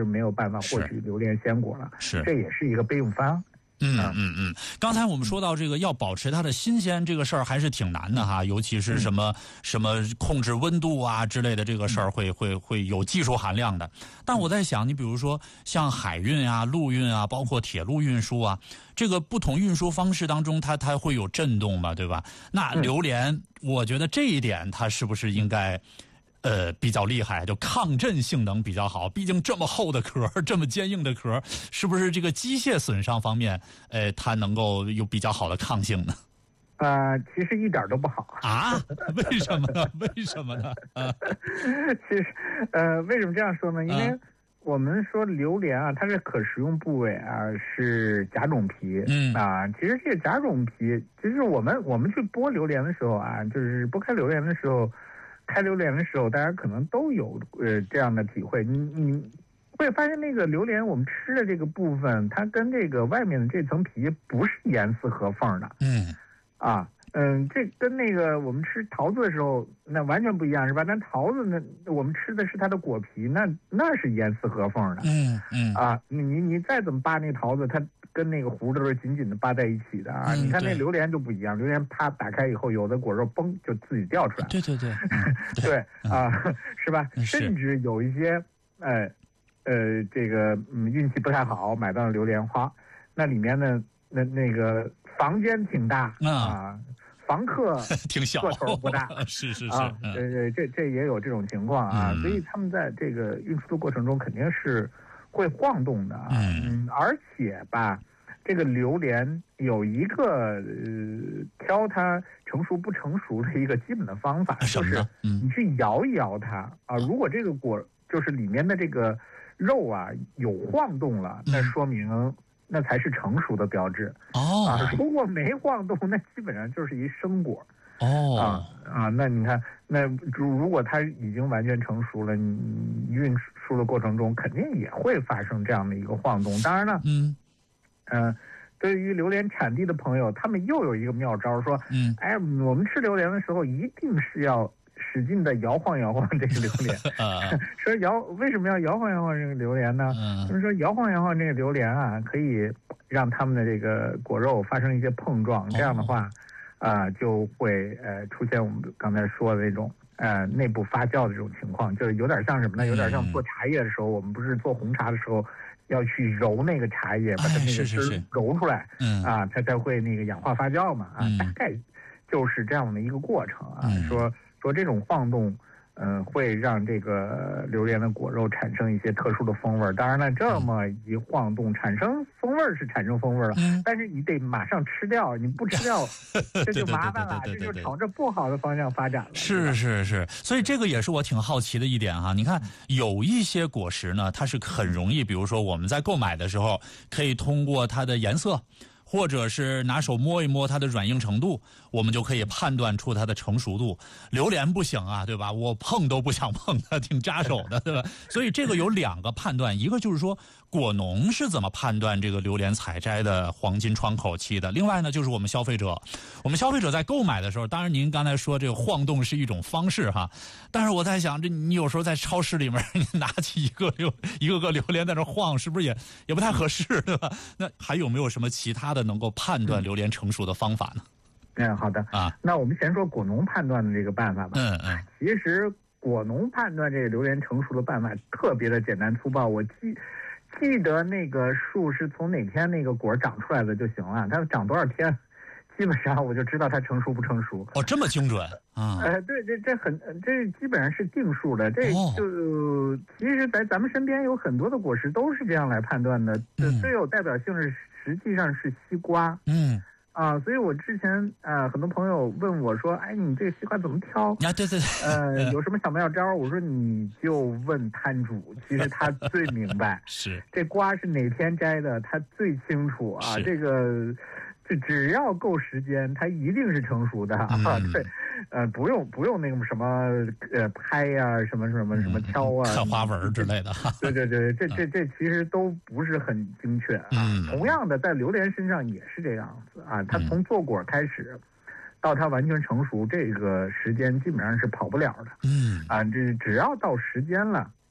是没有办法获取榴莲鲜果了， 是， 这也是一个备用方案。 刚才我们说到这个要保持它的新鲜这个事儿还是挺难的哈，尤其是什么控制温度啊之类的这个事儿会有技术含量的。但我在想，你比如说像海运啊、陆运啊，包括铁路运输啊，这个不同运输方式当中它会有震动嘛，对吧？那榴莲，我觉得这一点它是不是应该比较厉害，就抗震性能比较好，毕竟这么厚的壳，这么坚硬的壳，是不是这个机械损伤方面，它能够有比较好的抗性呢？ 其实一点都不好啊？为什么呢？为什么呢？ 其实，为什么这样说呢？因为我们说榴莲啊，它的可食用部位啊是甲种皮，其实这个甲种皮，其实我们去剥榴莲的时候啊，就是剥开榴莲的时候。开榴莲的时候，大家可能都有这样的体会。你会发现那个榴莲，我们吃的这个部分，它跟这个外面的这层皮不是严丝合缝的。这跟那个我们吃桃子的时候，那完全不一样，是吧？但桃子呢，我们吃的是它的果皮，那是严丝合缝的。你再怎么扒那桃子，它跟那个核都是紧紧的扒在一起的啊！你看那榴莲就不一样，榴莲啪打开以后，有的果肉嘣就自己掉出来。 对， 对是吧？甚至有一些这个运气不太好，买到了榴莲花，那里面呢那个房间挺大房客挺小， 个头不大， 是这也有这种情况啊，所以他们在这个运输的过程中肯定是会晃动的而且吧，这个榴莲有一个挑它成熟不成熟的一个基本的方法，就是你去摇一摇它如果这个果就是里面的这个肉啊有晃动了，那说明那才是成熟的标志如果没晃动，那基本上就是一生果那你看，那如果它已经完全成熟了，你运输的过程中肯定也会发生这样的一个晃动。当然了，对于榴莲产地的朋友，他们又有一个妙招，说，我们吃榴莲的时候一定是要使劲的摇晃摇晃这个榴莲。说为什么要摇晃摇晃这个榴莲呢？他们说摇晃摇晃这个榴莲啊，可以让他们的这个果肉发生一些碰撞，这样的话。就会出现我们刚才说的那种内部发酵的这种情况，就是有点像什么呢？有点像做茶叶的时候，我们不是做红茶的时候要去揉那个茶叶，把它那个汁揉出来，它才会那个氧化发酵嘛，大概就是这样的一个过程说这种晃动。会让这个榴莲的果肉产生一些特殊的风味。当然了，这么一晃动，产生风味是产生风味了，但是你得马上吃掉，你不吃掉，这就麻烦了，这就朝着不好的方向发展了。 是，所以这个也是我挺好奇的一点哈。你看，有一些果实呢，它是很容易，比如说我们在购买的时候，可以通过它的颜色。或者是拿手摸一摸它的软硬程度，我们就可以判断出它的成熟度。榴莲不行啊，对吧？我碰都不想碰它，挺扎手的，对吧？所以这个有两个判断，一个就是说果农是怎么判断这个榴莲采摘的黄金窗口期的，另外呢就是我们消费者在购买的时候，当然您刚才说这个晃动是一种方式哈，但是我在想，你有时候在超市里面你拿起一个个榴莲在那晃，是不是也不太合适，对吧？那还有没有什么其他的能够判断榴莲成熟的方法呢？ 好的那我们先说果农判断的这个办法吧。其实果农判断这个榴莲成熟的办法特别的简单粗暴，我记得那个树是从哪天那个果长出来的就行了，它长多少天，基本上我就知道它成熟不成熟。 这么精准对，这基本上是定数的。这就其实在咱们身边有很多的果实都是这样来判断的。最有代表性是实际上是西瓜。所以我之前很多朋友问我说，你这个西瓜怎么挑？对，有什么小妙招？我说你就问摊主，其实他最明白。 是这瓜是哪天摘的，他最清楚啊。这个只要够时间，它一定是成熟的对。不用那个什么拍呀，什么敲啊， 看花纹之类的。 对，这其实都不是很精确同样的，在榴莲身上也是这样子它从做果开始到它完全成熟，这个时间基本上是跑不了的。这只要到时间了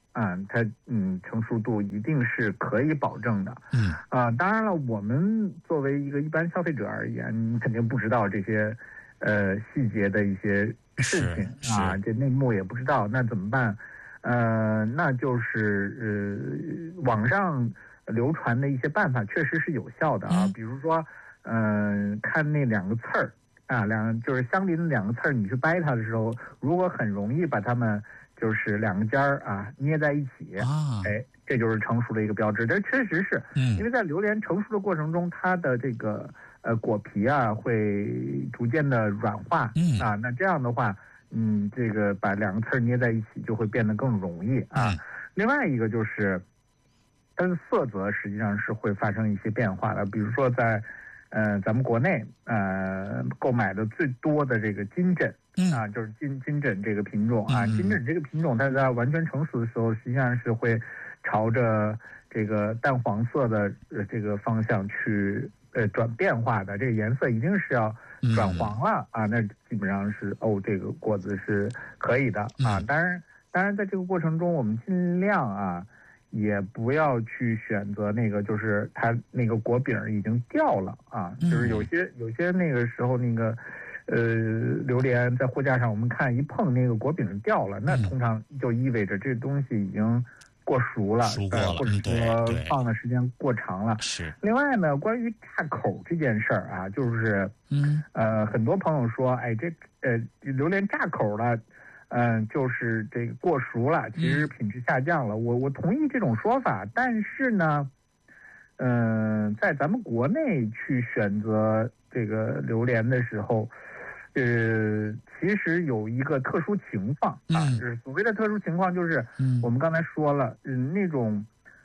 它成熟度一定是可以保证的。当然了，我们作为一个一般消费者而言，你肯定不知道这些细节的一些事情这内幕也不知道，那怎么办？那就是网上流传的一些办法确实是有效的比如说看那两个刺儿就是相邻的两个刺儿，你去掰它的时候，如果很容易把它们就是两个尖儿捏在一起这就是成熟的一个标志。这确实是因为在榴莲成熟的过程中，它的这个果皮会逐渐的软化那这样的话这个把两个刺儿捏在一起就会变得更容易另外一个就是它的色泽实际上是会发生一些变化的，比如说在咱们国内购买的最多的这个金枕就是金枕这个品种金枕这个品种它在完全成熟的时候实际上是会朝着这个淡黄色的这个方向去转变化的，这个颜色一定是要转黄了那基本上是这个果子是可以的当然在这个过程中我们尽量也不要去选择那个就是它那个果柄已经掉了就是有些那个时候那个榴莲在货架上我们看一碰那个果柄掉了，那通常就意味着这东西已经过熟了，或者说放的时间过长了。 是。 另外呢，关于炸口这件事儿就是很多朋友说，榴莲炸口了。就是这个过熟了，其实品质下降了。我同意这种说法，但是呢，在咱们国内去选择这个榴莲的时候，其实有一个特殊情况就是所谓的特殊情况，就是我们刚才说了，那种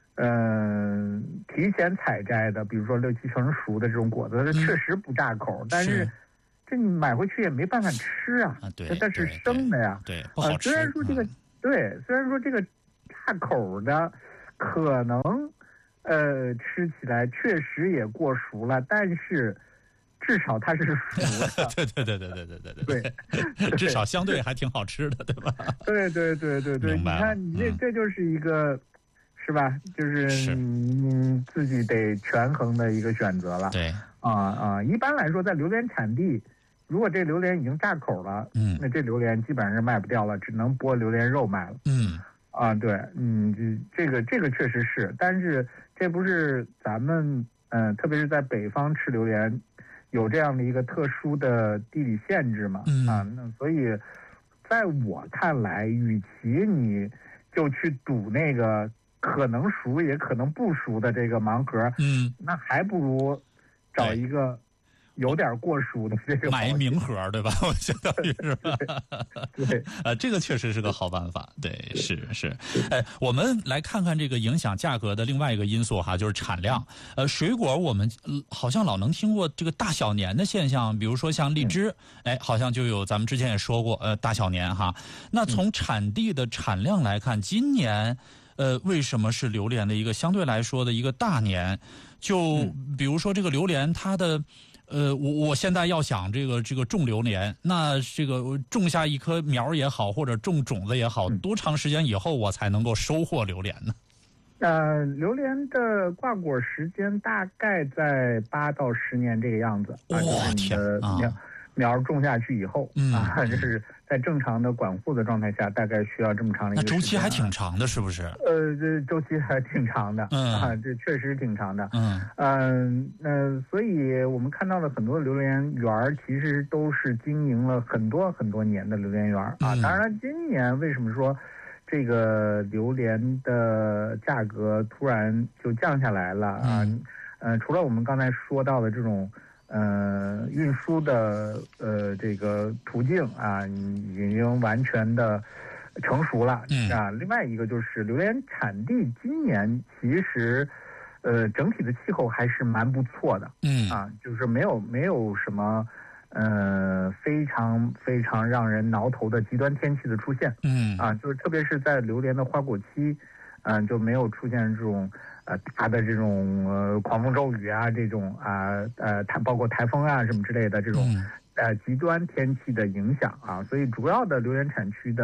提前采摘的，比如说6、7成熟的这种果子，它确实不炸口，但是。这你买回去也没办法吃它是生的呀。 对，不好吃。 虽然说这个虽然说这个炸口的可能吃起来确实也过熟了，但是至少它是熟的。 对，至少相对还挺好吃的，对吧？ 对，你看你这就是一个。是吧？就是你自己得权衡的一个选择了。 对一般来说，在榴莲产地，如果这榴莲已经炸口了，那这榴莲基本上是卖不掉了，只能剥榴莲肉卖了。对，这个确实是，但是这不是咱们特别是在北方吃榴莲有这样的一个特殊的地理限制嘛？那所以在我看来，与其你就去赌那个。可能熟也可能不熟的这个盲盒，那还不如找一个有点过熟的这个买一明盒，对吧？我相当于是吧？ 对， 这个确实是个好办法。对，是。我们来看看这个影响价格的另外一个因素就是产量。水果我们好像老能听过这个大小年的现象，比如说像荔枝，好像就有咱们之前也说过，大小年那从产地的产量来看，今年。为什么是榴莲的一个相对来说的一个大年？就比如说这个榴莲，它的我现在要想这个种榴莲，那这个种下一棵苗也好，或者种种子也好，多长时间以后我才能够收获榴莲呢？ 榴莲的挂果时间大概在8到10年这个样子。 天苗种下去以后就是在正常的管护的状态下，大概需要这么长的一个时间。 那周期还挺长的，是不是？ 这周期还挺长的。这确实挺长的。所以我们看到了很多榴莲园，其实都是经营了很多很多年的榴莲园当然了，今年为什么说这个榴莲的价格突然就降下来了除了我们刚才说到的这种。运输的这个途径已经完全的成熟了另外一个就是榴莲产地今年其实整体的气候还是蛮不错的就是没有什么非常非常让人挠头的极端天气的出现就是特别是在榴莲的花果期就没有出现这种大的这种狂风骤雨这种包括台风什么之类的这种极端天气的影响所以主要的榴莲产区的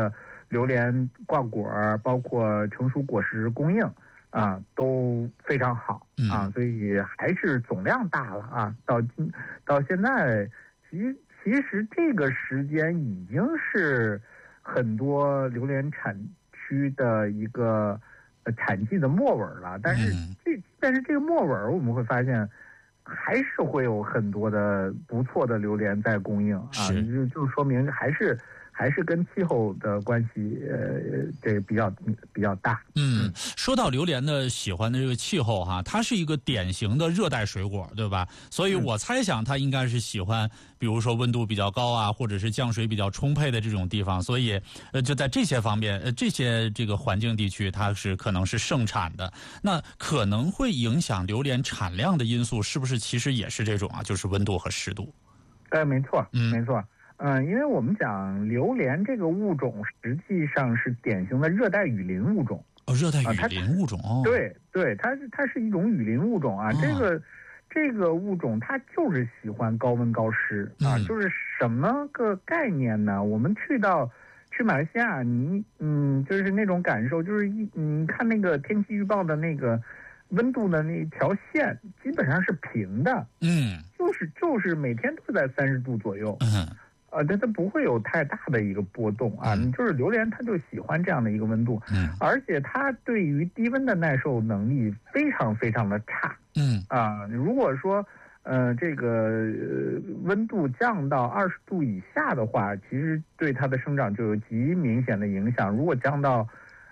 榴莲挂果，包括成熟果实供应都非常好所以还是总量大了到现在，其实这个时间已经是很多榴莲产区的一个产季的末尾了，但是这个末尾我们会发现，还是会有很多的不错的榴莲在供应就说明还是跟气候的关系，这个比较大。 说到榴莲的喜欢的这个气候它是一个典型的热带水果，对吧？所以我猜想它应该是喜欢，比如说温度比较高或者是降水比较充沛的这种地方。所以就在这些方面，这个环境地区，它是可能是盛产的。那可能会影响榴莲产量的因素，是不是其实也是这种就是温度和湿度？ 没错，没错。因为我们讲榴莲这个物种实际上是典型的热带雨林物种。 热带雨林物种对，它是一种雨林物种这个物种它就是喜欢高温高湿就是什么个概念呢？我们去马来西亚，就是那种感受，就是你看那个天气预报的那个温度的那条线基本上是平的，就是每天都在30度左右。但它不会有太大的一个波动就是榴莲它就喜欢这样的一个温度，而且它对于低温的耐受能力非常非常的差，如果说这个温度降到20度以下的话，其实对它的生长就有极明显的影响。如果降到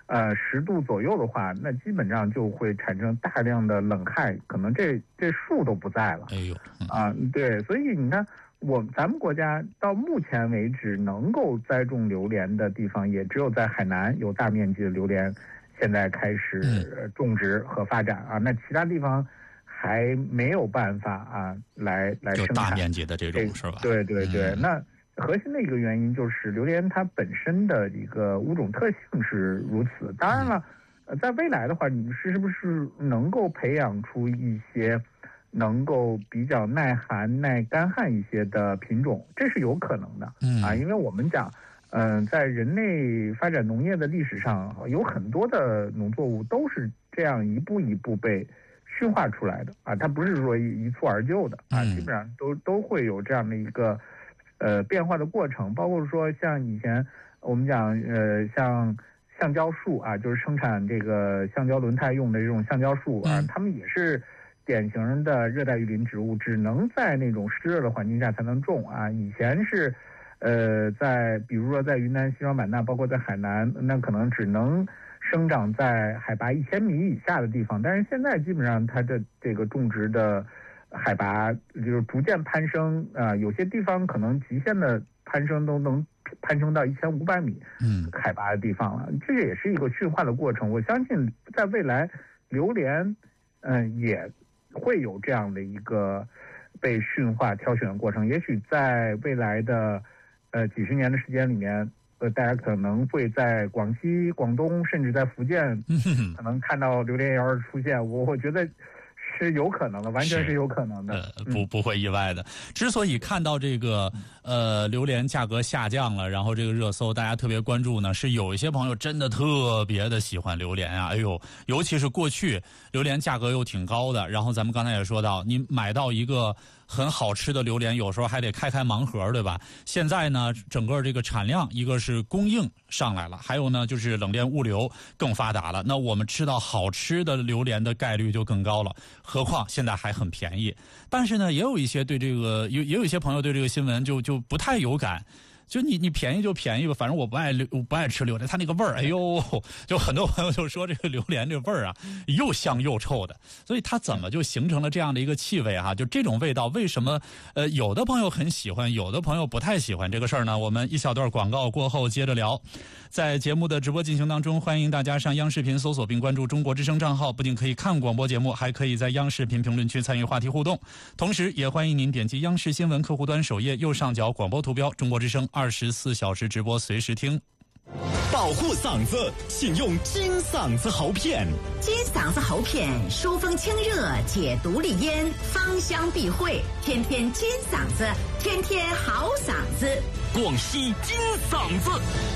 10度左右的话，那基本上就会产生大量的冷害，可能这树都不在了。对，所以你看。咱们国家到目前为止能够栽种榴莲的地方，也只有在海南有大面积的榴莲现在开始种植和发展那其他地方还没有办法来生产大面积的这种是吧？ 对，那核心的一个原因就是榴莲它本身的一个物种特性是如此。当然了，在未来的话，你是不是能够培养出一些能够比较耐寒、耐干旱一些的品种，这是有可能的因为我们讲，在人类发展农业的历史上，有很多的农作物都是这样一步一步被驯化出来的它不是说一蹴而就的基本上都会有这样的一个变化的过程，包括说像以前我们讲像橡胶树就是生产这个橡胶轮胎用的这种橡胶树它们也是典型的热带雨林植物，只能在那种湿热的环境下才能种以前是比如说在云南西双版纳，包括在海南，那可能只能生长在海拔1000米以下的地方，但是现在基本上它的这个种植的海拔就是逐渐攀升有些地方可能极限的攀升都能攀升到1500米海拔的地方了，这也是一个驯化的过程。我相信在未来榴莲也会有这样的一个被驯化挑选的过程，也许在未来的几十年的时间里面大家可能会在广西、广东甚至在福建可能看到榴莲园出现，我觉得是有可能的，完全是有可能的， 不会意外的。之所以看到这个榴莲价格下降了，然后这个热搜大家特别关注呢，是有一些朋友真的特别的喜欢榴莲尤其是过去榴莲价格又挺高的，然后咱们刚才也说到，你买到一个很好吃的榴莲，有时候还得开盲盒，对吧？现在呢，整个这个产量，一个是供应上来了，还有呢就是冷链物流更发达了，那我们吃到好吃的榴莲的概率就更高了。何况现在还很便宜。但是呢，也有一些对这个也有一些朋友对这个新闻就不太有感。就你便宜就便宜吧，反正我不爱吃榴莲，它那个味儿，就很多朋友就说这个榴莲这味儿又香又臭的，所以它怎么就形成了这样的一个气味就这种味道，为什么有的朋友很喜欢，有的朋友不太喜欢这个事儿呢？我们一小段广告过后接着聊。在节目的直播进行当中，欢迎大家上央视频搜索并关注中国之声账号，不仅可以看广播节目，还可以在央视频评论区参与话题互动，同时也欢迎您点击央视新闻客户端首页右上角广播图标中国之声24小时直播，随时听。 保护嗓子，请用金嗓子喉片。 金嗓子喉片疏风清热，解毒利咽，芳香避秽，天天金嗓子，天天好嗓子。 广西金嗓子。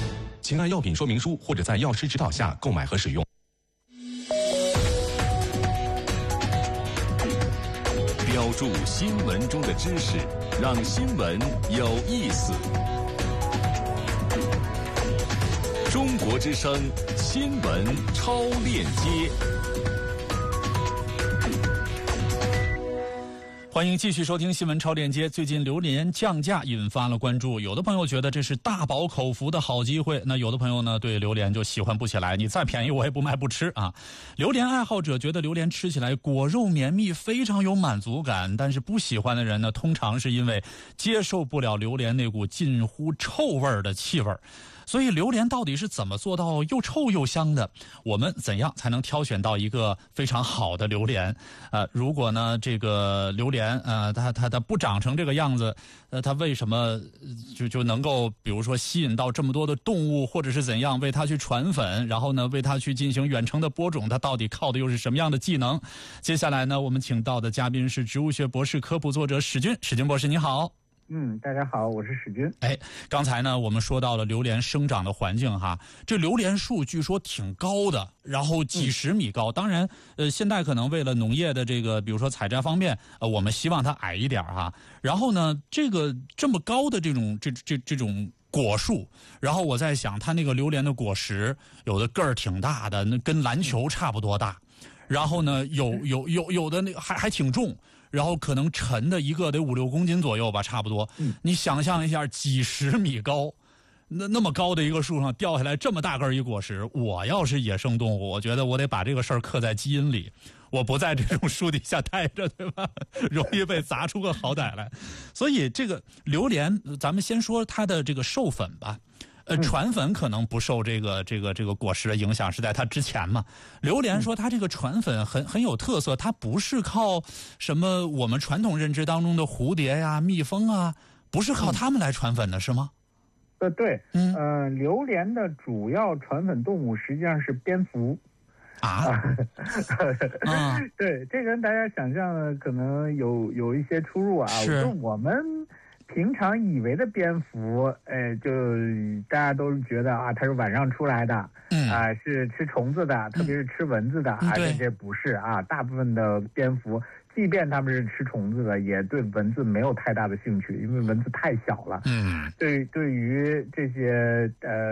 请按药品说明书或者在药师指导下购买和使用。 标注新闻中的知识，让新闻有意思。中国之声新闻超链接。 欢迎继续收听新闻超链接。最近榴莲降价引发了关注，有的朋友觉得这是大饱口福的好机会，那有的朋友呢对榴莲就喜欢不起来，你再便宜我也不卖不吃啊。榴莲爱好者觉得榴莲吃起来果肉绵密，非常有满足感，但是不喜欢的人呢，通常是因为接受不了榴莲那股近乎臭味的气味。所以榴莲到底是怎么做到又臭又香的？我们怎样才能挑选到一个非常好的榴莲？如果呢这个榴莲它不长成这个样子，它为什么就能够比如说吸引到这么多的动物，或者是怎样为它去传粉，然后呢为它去进行远程的播种？它到底靠的又是什么样的技能？接下来呢我们请到的嘉宾是植物学博士、科普作者史军。史军博士你好。 大家好，我是史军。 刚才呢我们说到了榴莲生长的环境哈，这榴莲树据说挺高的，然后几十米高。当然现在可能为了农业的这个比如说采摘方便，我们希望它矮一点哈。然后呢这么高的这种果树，然后我在想它那个榴莲的果实有的个儿挺大的，那跟篮球差不多大，然后呢有的那个还挺重，然后可能沉的一个得5-6公斤左右吧，差不多。你想象一下，几十米高，那么高的一个树上掉下来这么大个一果实，我要是野生动物，我觉得我得把这个事儿刻在基因里，我不在这种树底下待着，对吧？容易被砸出个好歹来。所以这个榴莲，咱们先说它的这个授粉吧。传粉可能不受这个果实的影响，是在它之前嘛。榴莲说它这个传粉很有特色，它不是靠什么我们传统认知当中的蝴蝶呀、蜜蜂啊，不是靠它们来传粉的，是吗？ 对，榴莲的主要传粉动物实际上是蝙蝠。对，这跟大家想象的可能有一些出入啊。 是我们平常以为的蝙蝠，就大家都觉得啊，它是晚上出来的，是吃虫子的，特别是吃蚊子的，这不是啊。大部分的蝙蝠，即便它们是吃虫子的，也对蚊子没有太大的兴趣，因为蚊子太小了。对于这些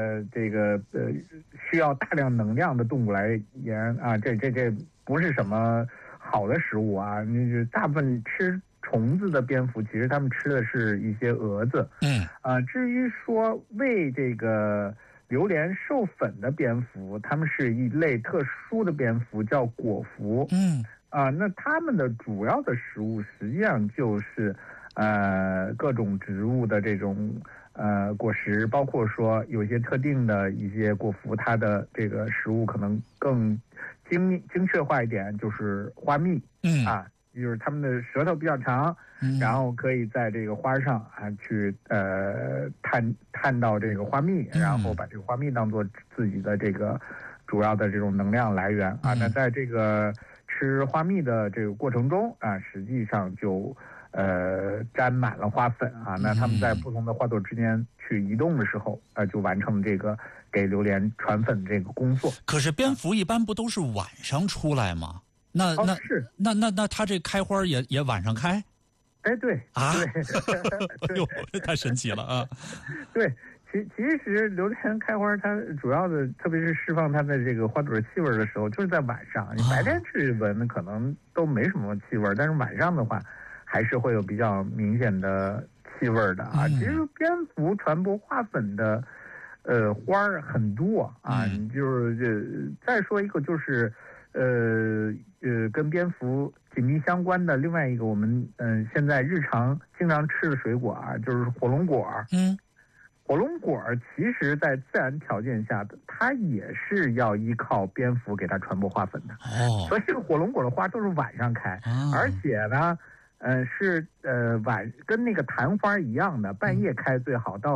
需要大量能量的动物来言啊，这不是什么好的食物啊。大部分吃虫子的蝙蝠，其实他们吃的是一些蛾子。至于说为这个榴莲授粉的蝙蝠，他们是一类特殊的蝙蝠，叫果蝠。那他们的主要的食物实际上就是各种植物的这种果实，包括说有些特定的一些果蝠，它的这个食物可能更精确化一点，就是花蜜。就是它们的舌头比较长，然后可以在这个花上去探到这个花蜜，然后把这个花蜜当做自己的这个主要的这种能量来源啊。那在这个吃花蜜的这个过程中实际上就沾满了花粉啊。那它们在不同的花朵之间去移动的时候就完成这个给榴莲传粉这个工作。 可是蝙蝠一般不都是晚上出来吗？那它这开花也晚上开？ 对啊， 对，呦，太神奇了啊！ 对，其实榴莲开花，它主要的，特别是释放它的这个花朵气味的时候，就是在晚上。你白天去闻可能都没什么气味，但是晚上的话，还是会有比较明显的气味的啊。其实蝙蝠传播花粉的花儿很多啊。就是再说一个就是。跟蝙蝠紧密相关的另外一个我们现在日常经常吃的水果啊，就是火龙果。火龙果其实在自然条件下的，它也是要依靠蝙蝠给它传播花粉的。所以这个火龙果的花都是晚上开，而且呢是跟那个昙花一样的，半夜开最好，到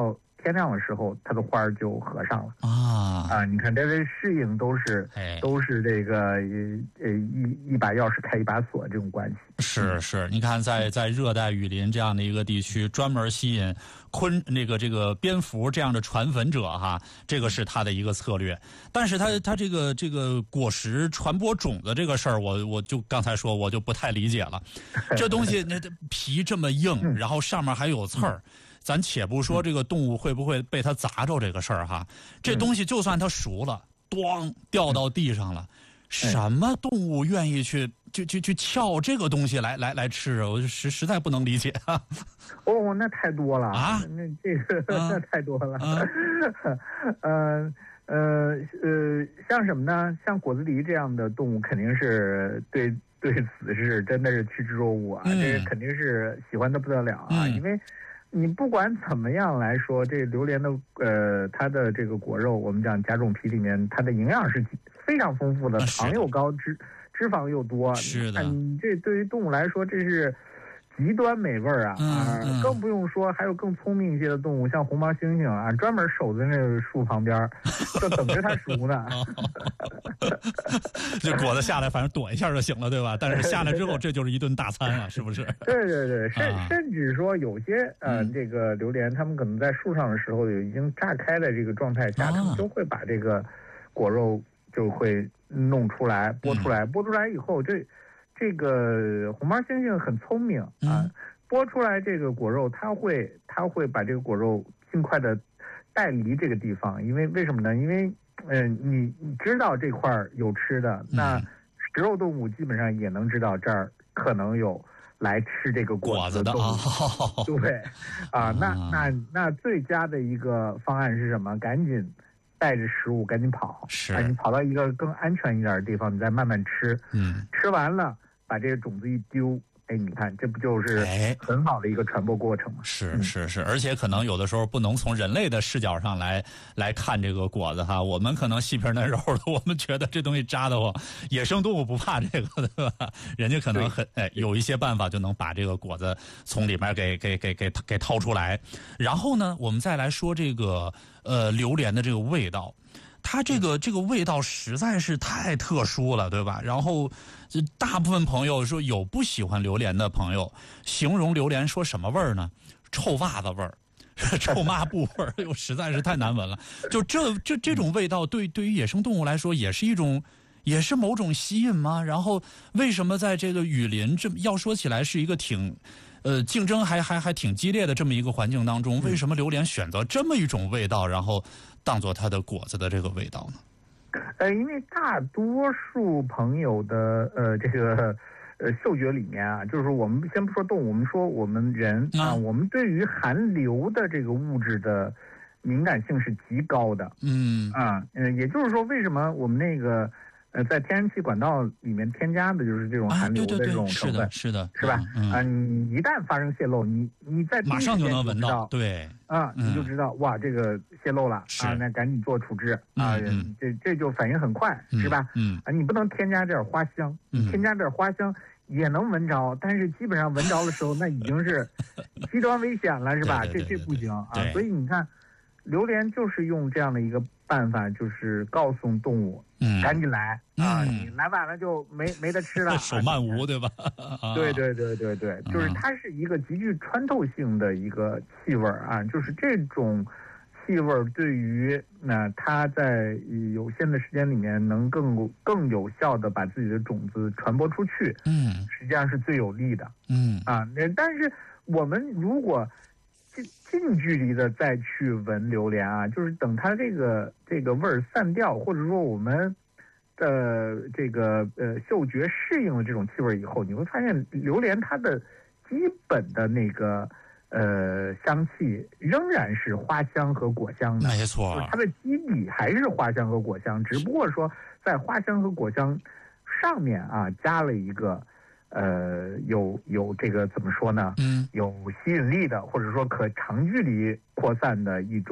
天亮的时候，它的花儿就合上了你看这适应都是这个一把钥匙开一把锁这种关系。 是，你看在热带雨林这样的一个地区，专门吸引这个蝙蝠这样的传粉者哈，这个是它的一个策略。但是它这个果实传播种子这个事儿，我就刚才说我就不太理解了。这东西那皮这么硬，然后上面还有刺儿。咱且不说这个动物会不会被它砸着这个事儿哈，这东西就算它熟了，咣掉到地上了，什么动物愿意去撬这个东西来吃啊？我实在不能理解啊。 那太多了啊！那这个那太多了。像什么呢？像果子狸这样的动物，肯定是对此是真的是趋之若鹜啊！这个肯定是喜欢的不得了啊！因为你不管怎么样来说，这榴莲的它的这个果肉，我们讲甲种皮里面，它的营养是非常丰富的，糖又高，脂肪又多。 是的， 你这对于动物来说，这是极端美味啊！更不用说还有更聪明一些的动物，像红毛猩猩啊，专门守在那个树旁边，就等着它熟呢。 这果子下来，反正躲一下就行了，对吧？但是下来之后，这就是一顿大餐啊，是不是？ 对，甚至说有些这个榴莲，他们可能在树上的时候已经炸开的这个状态下，他们都会把这个果肉就会弄出来，剥出来以后，这个红毛猩猩很聪明啊，剥出来这个果肉，它会把这个果肉尽快的带离这个地方，因为为什么呢？因为你知道这块有吃的，那食肉动物基本上也能知道这儿可能有来吃这个果子的动物，对啊，那最佳的一个方案是什么？赶紧带着食物赶紧跑，你跑到一个更安全一点的地方，你再慢慢吃，吃完了把这个种子一丢，你看这不就是很好的一个传播过程吗？ 是，而且可能有的时候不能从人类的视角上来看这个果子哈，我们可能细皮嫩肉的，我们觉得这东西扎得慌，野生动物不怕这个，对吧？人家可能有一些办法就能把这个果子从里面给掏出来。然后呢，我们再来说这个榴莲的这个味道。它这个味道实在是太特殊了，对吧？然后，大部分朋友说有不喜欢榴莲的朋友，形容榴莲说什么味儿呢？臭袜子味儿，臭抹布味儿，实在是太难闻了。就这种味道，对于野生动物来说，也是某种吸引吗？然后为什么在这个雨林要说起来是一个挺竞争还挺激烈的这么一个环境当中，为什么榴莲选择这么一种味道，然后当做它的果子的这个味道呢？ 因为大多数朋友的这个嗅觉里面啊，就是我们先不说动物，我们说我们人我们对于含硫的这个物质的敏感性是极高的。也就是说，为什么我们那个在天然气管道里面添加的就是这种含硫的这种成分， 是的， 是吧？你一旦发生泄漏，你在马上就能闻到，对， 你就知道哇，这个泄漏了那赶紧做处置这就反应很快，是吧？你不能添加点花香，添加点花香也能闻着，但是基本上闻着的时候，那已经是极端危险了，是吧？这不行啊！所以你看，榴莲就是用这样的一个办法，就是告诉动物，赶紧来你来晚了就没得吃了， 手慢无，对吧？ 对，就是它是一个极具穿透性的一个气味啊，就是这种气味对于它在有限的时间里面能更有效的把自己的种子传播出去，实际上是最有利的，但是我们如果近距离的再去闻榴莲啊，就是等它这个味儿散掉，或者说我们的这个嗅觉适应了这种气味以后，你会发现榴莲它的基本的那个香气仍然是花香和果香的， 没错， 它的基底还是花香和果香，只不过说在花香和果香上面加了一个有这个怎么说呢？有吸引力的，或者说可长距离扩散的一种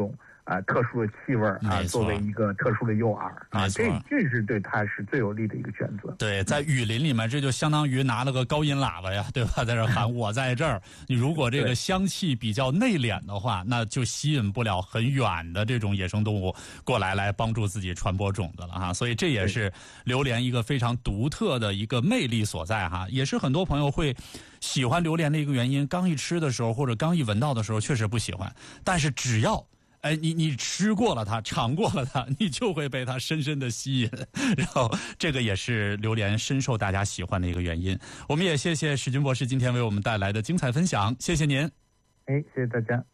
特殊的气味啊，作为一个特殊的诱饵啊，这是对它是最有利的一个选择。 对，在雨林里面，这就相当于拿了个高音喇叭呀，对吧？在这喊我在这儿。你如果这个香气比较内敛的话，那就吸引不了很远的这种野生动物过来帮助自己传播种子了哈。所以这也是榴莲一个非常独特的一个魅力所在哈，也是很多朋友会喜欢榴莲的一个原因。刚一吃的时候或者刚一闻到的时候确实不喜欢，但是只要你吃过了它，尝过了它，你就会被它深深的吸引，然后这个也是榴莲深受大家喜欢的一个原因。我们也谢谢史军博士今天为我们带来的精彩分享，谢谢您。 谢谢大家。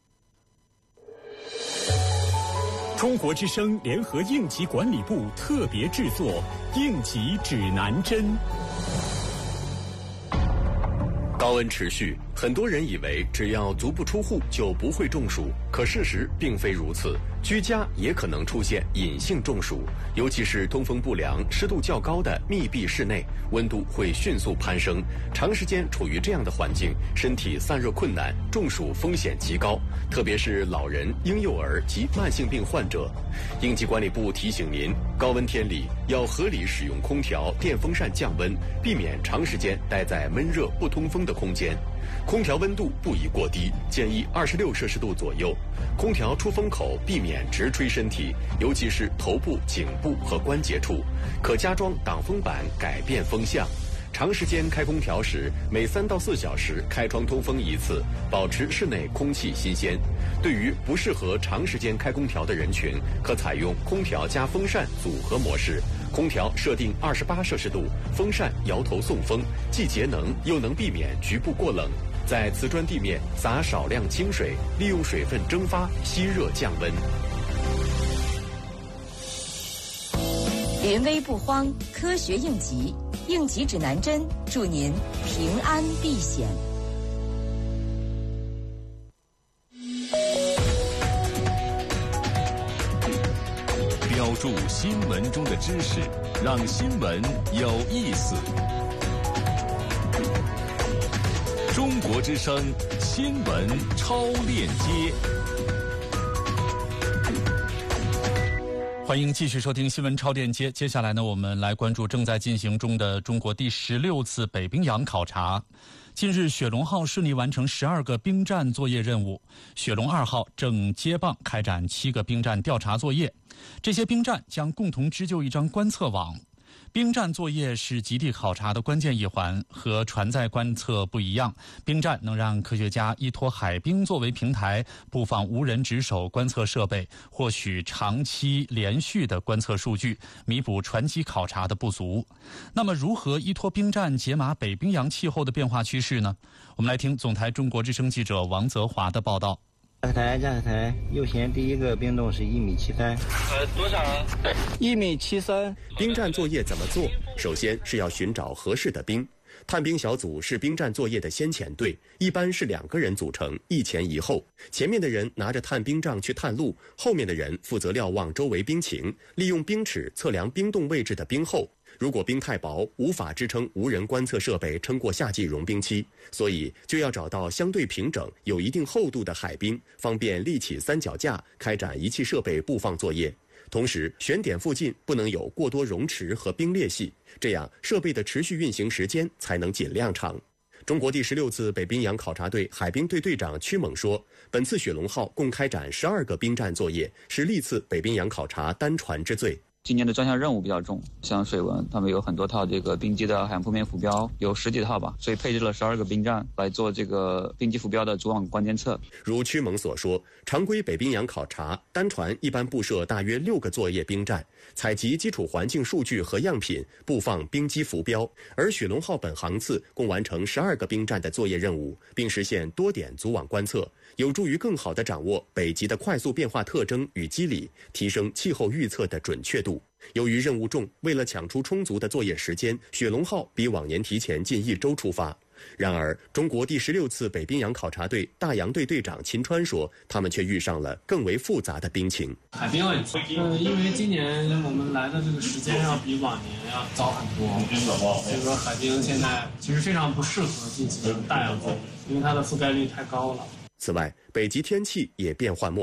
中国之声联合应急管理部特别制作《应急指南针》。 高温持续，很多人以为只要足不出户就不会中暑，可事实并非如此。居家也可能出现隐性中暑，尤其是通风不良、湿度较高的密闭室内，温度会迅速攀升。长时间处于这样的环境，身体散热困难，中暑风险极高，特别是老人、婴幼儿及慢性病患者。应急管理部提醒您，高温天里要合理使用空调、电风扇降温，避免长时间待在闷热不通风的空间。空调温度不宜过低，建议26摄氏度左右。空调出风口避免直吹身体，尤其是头部、颈部和关节处，可加装挡风板改变风向。长时间开空调时，每3到4小时开窗通风一次，保持室内空气新鲜。对于不适合长时间开空调的人群，可采用空调加风扇组合模式。空调设定28摄氏度，风扇摇头送风，既节能又能避免局部过冷。在瓷砖地面撒少量清水，利用水分蒸发吸热降温。 临危不慌，科学应急，应急指南针，祝您平安避险。 标注新闻中的知识，让新闻有意思。中国之声新闻超链接， 欢迎继续收听新闻超链接。接下来呢，我们来关注正在进行中的中国第16次北冰洋考察。近日，雪龙号顺利完成12个冰站作业任务，雪龙2号正接棒开展7个冰站调查作业。这些冰站将共同织就一张观测网。冰站作业是极地考察的关键一环，和船载观测不一样，冰站能让科学家依托海冰作为平台，布放无人值守观测设备，获取长期连续的观测数据，弥补船机考察的不足。那么，如何依托冰站解码北冰洋气候的变化趋势呢？我们来听总台中国之声记者王泽华的报道。 驾驶台，右舷第一个冰洞是1.73米。 多少啊 ？1.73米。 冰站作业怎么做？首先是要寻找合适的冰。探冰小组是冰站作业的先遣队，一般是2个人组成，一前一后。前面的人拿着探冰杖去探路，后面的人负责瞭望周围冰情，利用冰尺测量冰洞位置的冰厚。如果冰太薄，无法支撑无人观测设备撑过夏季融冰期，所以就要找到相对平整、有一定厚度的海冰，方便立起3脚架，开展仪器设备布放作业。同时，选点附近不能有过多溶池和冰裂隙，这样设备的持续运行时间才能尽量长。中国第16次北冰洋考察队海冰队队长屈猛说，本次雪龙号共开展12个冰站作业，是历次北冰洋考察单船之最。 今年的专项任务比较重，像水文，他们有很多套这个冰机的海洋铺面浮标，有10几套吧，所以配置了12个冰站来做这个冰机浮标的主网观监测。 如屈猛所说，常规北冰洋考察单船一般布设大约6个作业冰站，采集基础环境数据和样品，布放冰机浮标。而雪龙号本航次共完成12个冰站的作业任务，并实现多点组网观测，有助于更好地掌握北极的快速变化特征与机理，提升气候预测的准确度。由于任务重，为了抢出充足的作业时间，雪龙号比往年提前近1周出发。然而，中国第16次北冰洋考察队大洋队队长秦川说，他们却遇上了更为复杂的冰情。 海冰问题，因为今年我们来的这个时间要比往年要早很多，所以说海冰现在其实非常不适合进行大洋作业，因为它的覆盖率太高了。 此外，北极天气也变幻莫测。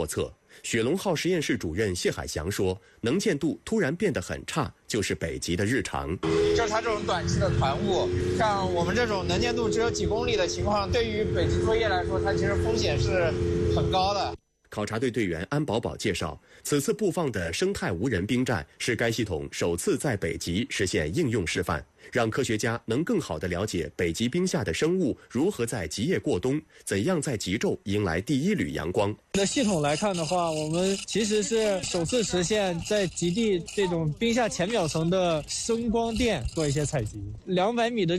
雪龙号实验室主任谢海翔说，能见度突然变得很差，就是北极的日常。 就是它这种短期的团雾，像我们这种能见度只有几公里的情况，对于北极作业来说，它其实风险是很高的。 考察队队员安宝宝介绍，此次布放的生态无人冰站是该系统首次在北极实现应用示范，让科学家能更好地了解北极冰下的生物如何在极夜过冬，怎样在极昼迎来第一缕阳光。 的系统来看的话，我们其实是首次实现在极地这种冰下浅表层的声光电做一些采集，200米的